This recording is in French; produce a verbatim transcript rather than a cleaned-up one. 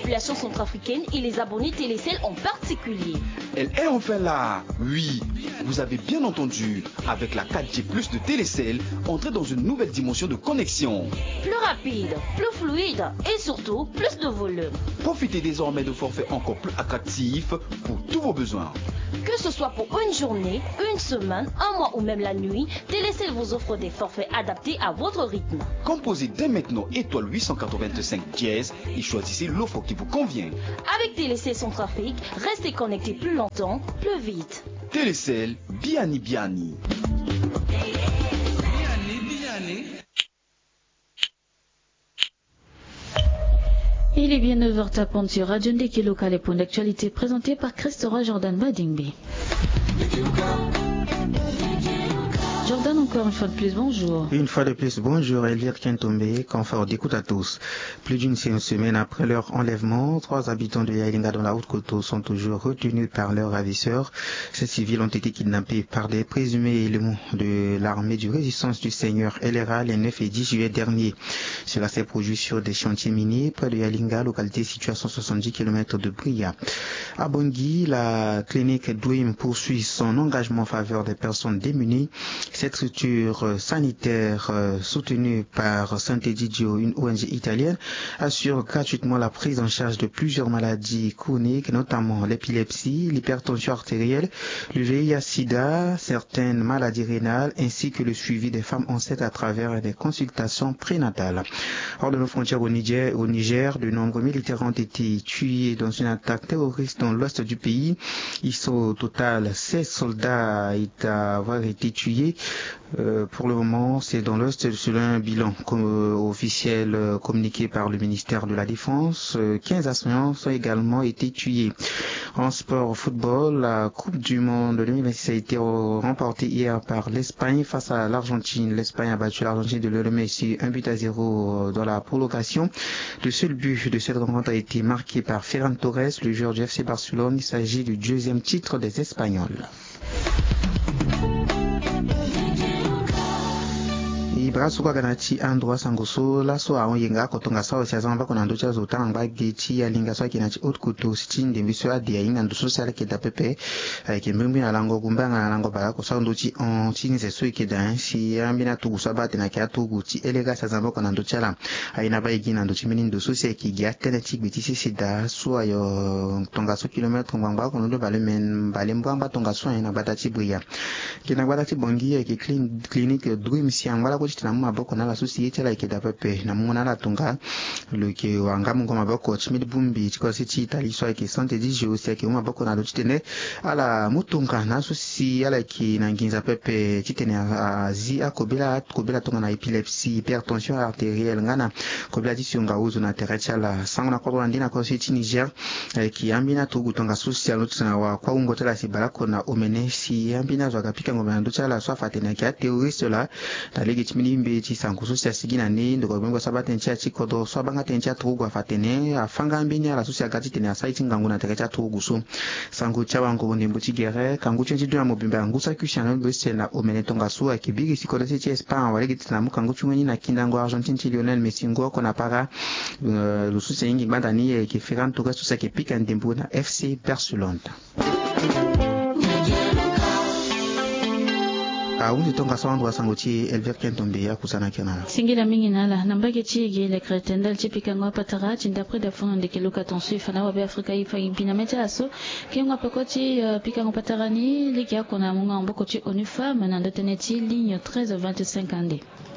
population centrafricaine et les abonnés Télécell en particulier. Elle est enfin là. Oui, vous avez bien entendu. Avec la quatre G plus de Télécell, entrez dans une nouvelle dimension de connexion. Plus rapide, plus fluide et surtout plus de volume. Profitez désormais de forfaits encore plus attractifs pour tous vos besoins. Que ce soit pour une journée, une semaine, un mois ou même la nuit, Télécell vous offre des forfaits adaptés à votre rythme. Composez dès maintenant étoile huit cent quatre-vingt-cinq dièse et choisissez l'offre qui vous convient. Avec Télécell Centrafrique, restez connectés plus longtemps, plus vite. Télécell, Biani Biani. Il est bien neuf heures tapant sur Radio Ndeki Local et pour l'actualité présentée par Christora Jordan Badingby. Jordan, encore une fois de plus, bonjour. Une fois de plus, bonjour Elvire Kentombe, confort d'écoute à tous. Plus d'une semaine après leur enlèvement, trois habitants de Yalinga dans la Haute-Koto sont toujours retenus par leurs ravisseurs. Ces civils ont été kidnappés par des présumés éléments de l'armée de résistance du Seigneur L R A les neuf et dix juillet dernier. Cela s'est produit sur des chantiers miniers près de Yalinga, localité située à cent soixante-dix kilomètres de Bria. À Bangui, la clinique Douim poursuit son engagement en faveur des personnes démunies. Cette structure sanitaire euh, soutenue par Santé Didio, une O N G italienne, assure gratuitement la prise en charge de plusieurs maladies chroniques, notamment l'épilepsie, l'hypertension artérielle, le V I H sida, certaines maladies rénales, ainsi que le suivi des femmes enceintes à travers des consultations prénatales. Hors de nos frontières au Niger, au Niger, de nombreux militaires ont été tués dans une attaque terroriste dans l'ouest du pays. Ils sont au total seize soldats à avoir été tués. Euh, pour le moment, c'est dans l'Ouest, selon un bilan euh, officiel euh, communiqué par le ministère de la Défense. Euh, quinze assaillants ont également été tués. En sport football, la Coupe du Monde deux mille vingt-six a été remportée hier par l'Espagne face à l'Argentine. L'Espagne a battu l'Argentine de Lionel Messi un but à zéro dans la prolongation. Le seul but de cette rencontre a été marqué par Ferran Torres, le joueur du F C Barcelone. Il s'agit du deuxième titre des Espagnols. Ibrasuka ganati androa sangoso la so a yenga kotonga sawa sia zamba kona ndo chazo tanga geti ya linga so kinachi otkuto sichinde biso adi ya inga ndo social ke da pepe ke mbimbi na lango kumbanga na lango bala ko saundo chi on chini se so ke da si ambina tugu sabate na kya tugu chi elega sa zamba kona ndo chala aina ba igina ndo chimini ndo so se ki gya tena chi biti si sida so ayo tonga so kilometre ngamba kono ndo bale men bale mbamba tonga so ina bata chi bria kina bata chi bongi ke clinique Dream siangala ko na maboko na la société la ikeda pepe na mona la tunga le ke wanga mungo maboko chimidi bumbi chiko si chi tali so ke Santé Didio si ke maboko na lo chitene ala mutunga na susi ala ki na nginza pepe chitene azi akobela kobela tunga na épilepsie, hypertension artérielle ngana kobela disionga uzo na terecha la sangona ko ndina ko si Niger ki ambina tugu tunga social lutsana wa kwa ungo tala si balako na omene si ambina zo kapika ngoma ndo chala so fatena ki terroriste la talege nimbe chisanguso sia sigina ne ndoko bengwa sabate ncha chikodo so banga tencha tugu afatene afanga mbini ala susia gati tene asaiti ngangu na terecha tugu so sangu chawa ngo ndimbo chigere kangu chenji dwa mobimba ngusa kushana bese na omene tonga so akibigi sikodo si Espagne wale giti na mukangu chungeni na kindango Argentine chi Lionel Messi ngo kona para le susia ingi bandani ki Ferran Torres susia ki pika ndimbo na F C Barcelone. Aunzi tonga soundwa sanguchi Elvire Kentombe ya kusana kena. Singila mingi nala nambage chigi le kretendal chipika ngwa patara chinda près de fond de kiloka tonsu fana wa be Afrika ifa impina mecha aso kengwa pakoti pika ngwa patarani liki yako na munga mboko chi onufa manando teneti ligne treize vingt-cinq ande.